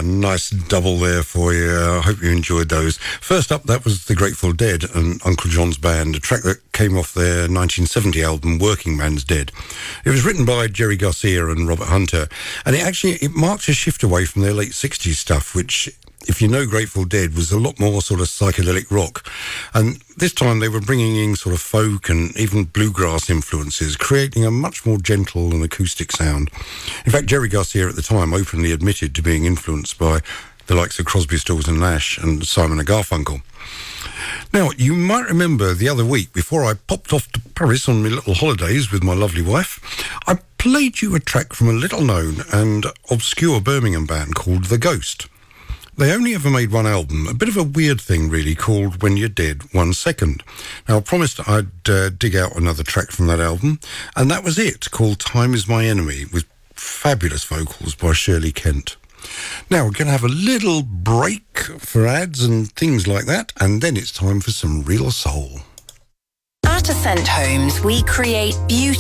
a nice double there for you. I hope you enjoyed those. First up, that was the Grateful Dead and Uncle John's Band, a track that came off their 1970 album Working Man's Dead. It was written by Jerry Garcia and Robert Hunter, and it marks a shift away from their late 60s stuff, which, if you know Grateful Dead, was a lot more sort of psychedelic rock. And this time they were bringing in sort of folk and even bluegrass influences, creating a much more gentle and acoustic sound. In fact, Jerry Garcia at the time openly admitted to being influenced by the likes of Crosby, Stills and Nash and Simon and Garfunkel. Now, you might remember the other week, before I popped off to Paris on my little holidays with my lovely wife, I played you a track from a little-known and obscure Birmingham band called The Ghost. They only ever made one album, a bit of a weird thing really, called When You're Dead 1 Second. Now, I promised I'd dig out another track from that album, and that was it, called Time Is My Enemy, with fabulous vocals by Shirley Kent. Now, we're going to have a little break for ads and things like that, and then it's time for some real soul. At Ascent Homes, we create beauty